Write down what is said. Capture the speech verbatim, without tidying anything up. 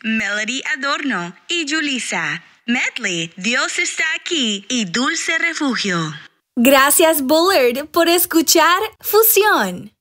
Melody Adorno y Julissa. Medley, Dios está aquí y Dulce Refugio. Gracias, Bullard, por escuchar Fusión.